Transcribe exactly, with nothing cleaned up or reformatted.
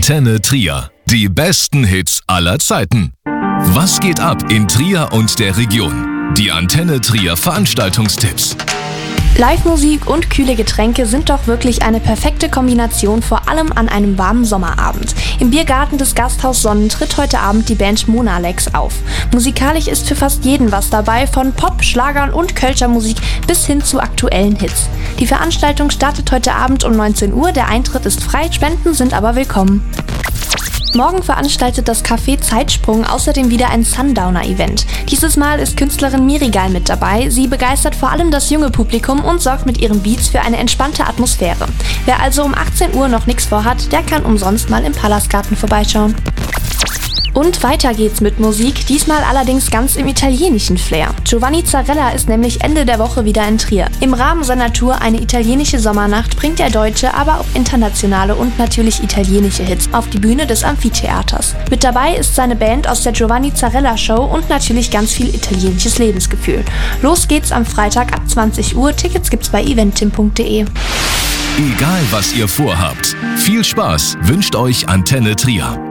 Antenne Trier. Die besten Hits aller Zeiten. Was geht ab in Trier und der Region? Die Antenne Trier Veranstaltungstipps. Live-Musik und kühle Getränke sind doch wirklich eine perfekte Kombination, vor allem an einem warmen Sommerabend. Im Biergarten des Gasthaus Sonnen tritt heute Abend die Band Monalex auf. Musikalisch ist für fast jeden was dabei, von Pop, Schlagern und Kölscher Musik bis hin zu aktuellen Hits. Die Veranstaltung startet heute Abend um neunzehn Uhr, der Eintritt ist frei, Spenden sind aber willkommen. Morgen veranstaltet das Café Zeitsprung außerdem wieder ein Sundowner-Event. Dieses Mal ist Künstlerin Mirigal mit dabei. Sie begeistert vor allem das junge Publikum und sorgt mit ihren Beats für eine entspannte Atmosphäre. Wer also um achtzehn Uhr noch nichts vorhat, der kann umsonst mal im Palastgarten vorbeischauen. Und weiter geht's mit Musik, diesmal allerdings ganz im italienischen Flair. Giovanni Zarella ist nämlich Ende der Woche wieder in Trier. Im Rahmen seiner Tour Eine italienische Sommernacht bringt er deutsche, aber auch internationale und natürlich italienische Hits auf die Bühne des Amphitheaters. Mit dabei ist seine Band aus der Giovanni Zarella Show und natürlich ganz viel italienisches Lebensgefühl. Los geht's am Freitag ab zwanzig Uhr, Tickets gibt's bei eventim punkt de. Egal was ihr vorhabt, viel Spaß wünscht euch Antenne Trier.